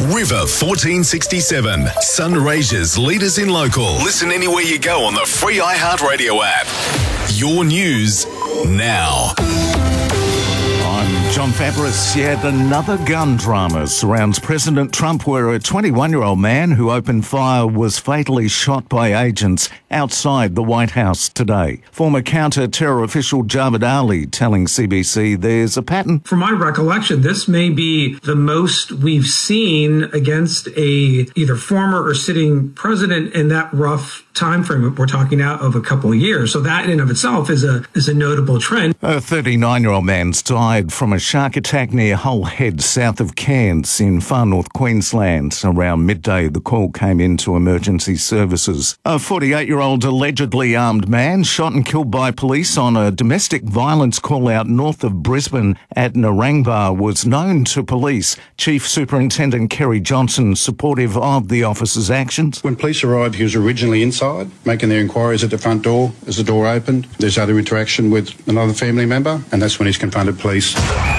River 1467. Sunraysia's leaders in local. Listen anywhere you go on the free iHeartRadio app. Your news now. I'm John Fabris. Yet another gun drama surrounds President Trump, where a 21-year-old man who opened fire was fatally shot by agents outside the White House today. Former counter-terror official Javad Ali telling CBC there's a pattern. From my recollection, this may be the most we've seen against a either former or sitting president in that rough time frame we're talking out of a couple of years. So that in and of itself is a notable trend. A 39-year-old man's died from a shark attack near Hull Head, south of Cairns in far north Queensland. Around midday, the call came into emergency services. A 48-year-old allegedly armed man shot and killed by police on a domestic violence call-out north of Brisbane at Narangba was known to police. Chief Superintendent Kerry Johnson supportive of the officer's actions. When police arrived, he was originally inside, making their inquiries at the front door. As the door opened, there's other interaction with another family member, and that's when he's confronted police.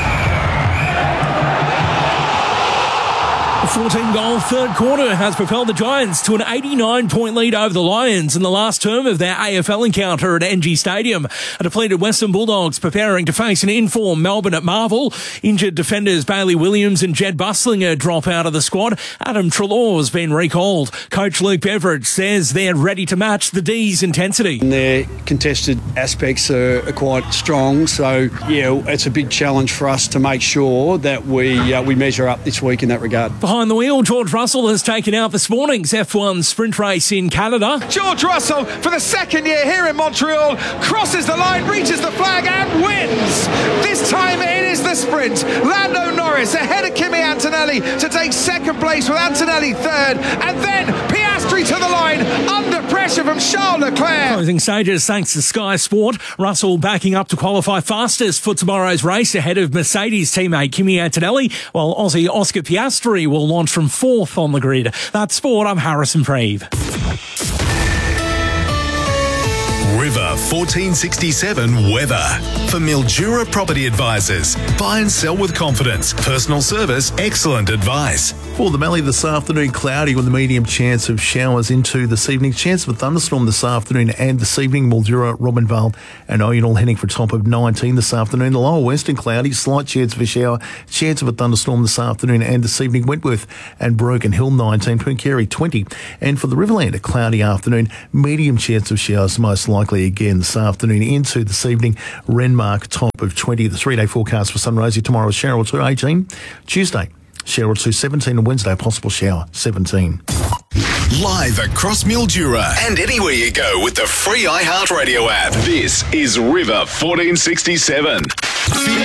A 14-goal third quarter has propelled the Giants to an 89-point lead over the Lions in the last term of their AFL encounter at NG Stadium. A depleted Western Bulldogs preparing to face an in-form Melbourne at Marvel. Injured defenders Bailey Williams and Jed Buslinger drop out of the squad. Adam Treloar has been recalled. Coach Luke Beveridge says they're ready to match the D's intensity. Their contested aspects are quite strong, so yeah, it's a big challenge for us to make sure that we measure up this week in that regard. Behind the wheel, George Russell has taken out this morning's F1 sprint race in Canada. George Russell, for the second year here in Montreal, crosses the line, reaches the flag and wins. This time it is the sprint. Lando Norris ahead of Kimi Antonelli to take second place with Antonelli third, and then Piastri to the line under pressure from Charles Leclerc. Closing stages thanks to Sky Sport. Russell backing up to qualify fastest for tomorrow's race ahead of Mercedes teammate Kimi Antonelli, while Aussie Oscar Piastri will launch from fourth on the grid. That's sport. I'm Harrison Preeve. River 1467 weather. For Mildura Property Advisors. Buy and sell with confidence. Personal service, excellent advice. For the Mallee this afternoon, cloudy with a medium chance of showers into this evening. Chance of a thunderstorm this afternoon and this evening. Mildura, Robinvale and Oyonnax heading for a top of 19 this afternoon. The lower western cloudy, slight chance of a shower. Chance of a thunderstorm this afternoon and this evening. Wentworth and Broken Hill 19, Twincarry 20. And for the Riverland, a cloudy afternoon. Medium chance of showers most likely again this afternoon into this evening. Renmark top of 20. The 3-day forecast for Sunraysia tomorrow is shower or 2, 18. Tuesday, shower or 2, 17. And Wednesday, possible shower, 17. Live across Mildura and anywhere you go with the free iHeartRadio app. This is River 1467.